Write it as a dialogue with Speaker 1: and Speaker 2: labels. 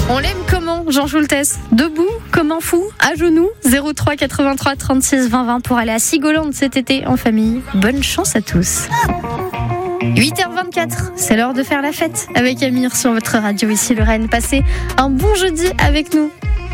Speaker 1: On l'aime comment, Jean Schultes? Debout, comme un fou, à genoux? 03 83 36 20 20 pour aller à Sigolande cet été en famille. Bonne chance à tous. 8h24, c'est l'heure de faire la fête avec Amir sur votre radio ici Lorraine. Passez un bon jeudi avec nous.